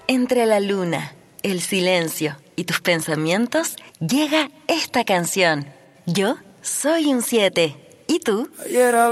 Entre la luna, el silencio y tus pensamientos, llega esta canción. Yo soy un 7. ¿Y tú? Ayer